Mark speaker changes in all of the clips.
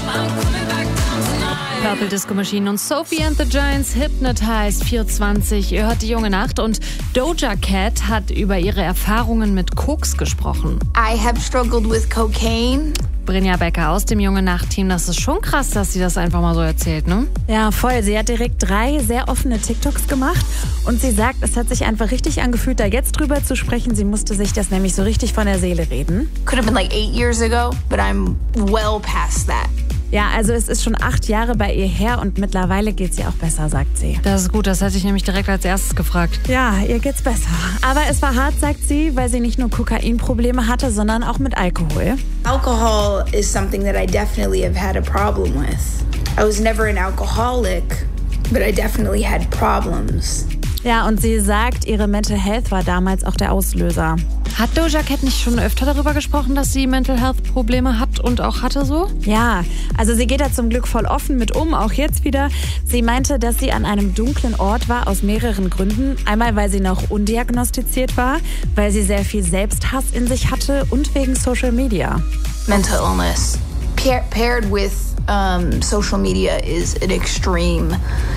Speaker 1: Purple Disco Machine und Sophie and the Giants, Hypnotized 420. Ihr hört die junge Nacht und Doja Cat hat über ihre Erfahrungen mit Koks gesprochen.
Speaker 2: I have struggled with cocaine.
Speaker 1: Brinja Becker aus dem Junge Nacht-Team, das ist schon krass, dass sie das einfach mal so erzählt, ne?
Speaker 3: Ja, voll. Sie hat direkt 3 sehr offene TikToks gemacht und sie sagt, es hat sich einfach richtig angefühlt, da jetzt drüber zu sprechen. Sie musste sich das nämlich so richtig von der Seele reden.
Speaker 2: Could have been like 8 years ago, but I'm well past that.
Speaker 3: Ja, also es ist schon 8 Jahre bei ihr her und mittlerweile geht's ihr auch besser, sagt sie.
Speaker 1: Das ist gut, das hätte ich nämlich direkt als erstes gefragt.
Speaker 3: Ja, ihr geht's besser. Aber es war hart, sagt sie, weil sie nicht nur Kokainprobleme hatte, sondern auch mit Alkohol.
Speaker 2: Alcohol is something that I definitely have had a problem with. I was never an alcoholic, but I definitely had problems.
Speaker 3: Ja, und sie sagt, ihre Mental Health war damals auch der Auslöser.
Speaker 1: Hat Doja Cat nicht schon öfter darüber gesprochen, dass sie Mental Health Probleme hat und auch hatte so?
Speaker 3: Ja, also sie geht da zum Glück voll offen mit um, auch jetzt wieder. Sie meinte, dass sie an einem dunklen Ort war aus mehreren Gründen. Einmal, weil sie noch undiagnostiziert war, weil sie sehr viel Selbsthass in sich hatte und wegen Social Media.
Speaker 2: Mental illness paired with social media is an extreme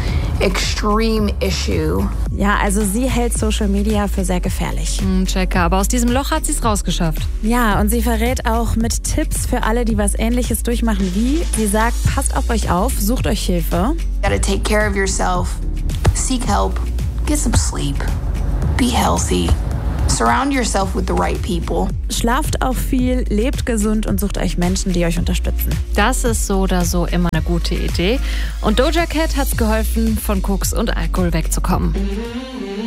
Speaker 2: issue.
Speaker 3: Ja, also sie hält Social Media für sehr gefährlich.
Speaker 1: Checker, aber aus diesem Loch hat sie es rausgeschafft.
Speaker 3: Ja, und sie verrät auch mit Tipps für alle, die was Ähnliches durchmachen wie. Sie sagt, passt auf euch auf, sucht euch Hilfe.
Speaker 2: You gotta take care of yourself, seek help, get some sleep, be healthy, surround yourself with the right people.
Speaker 3: Schlaft auch viel, lebt gesund und sucht euch Menschen, die euch unterstützen.
Speaker 1: Das ist so oder so immer eine gute Idee. Und Doja Cat hat's geholfen, von Koks und Alkohol wegzukommen.